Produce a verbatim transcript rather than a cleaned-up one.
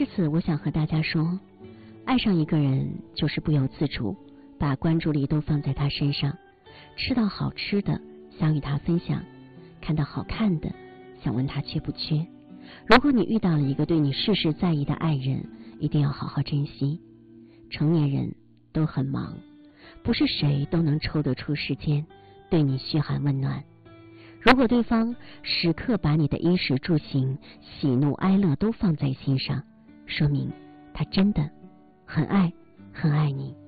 至此，我想和大家说，爱上一个人就是不由自主，把关注力都放在他身上，吃到好吃的想与他分享，看到好看的想问他缺不缺。如果你遇到了一个对你事事在意的爱人，一定要好好珍惜。成年人都很忙，不是谁都能抽得出时间对你嘘寒问暖。如果对方时刻把你的衣食住行、喜怒哀乐都放在心上，说明他真的很爱很爱你。